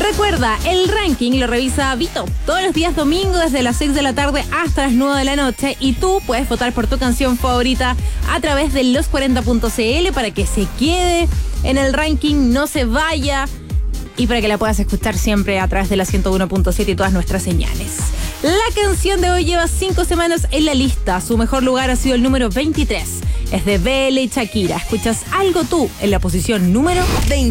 Recuerda, el ranking lo revisa Vito todos los días domingo desde las 6 de la tarde hasta las 9 de la noche y tú puedes votar por tu canción favorita a través de los40.cl para que se quede en el ranking, no se vaya y para que la puedas escuchar siempre a través de la 101.7 y todas nuestras señales. La canción de hoy lleva 5 semanas en la lista. Su mejor lugar ha sido el número 23. Es de Belle y Shakira. Escuchas Algo Tú en la posición número 20.